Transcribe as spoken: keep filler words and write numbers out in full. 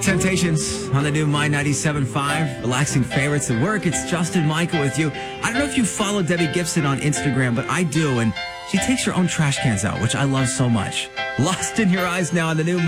Temptations on the new My ninety-seven point five. Relaxing favorites at work. It's Justin Michael with you. I don't know if you follow Debbie Gibson on Instagram, but I do, and she takes her own trash cans out, which I love so much. Lost in Your Eyes now on the new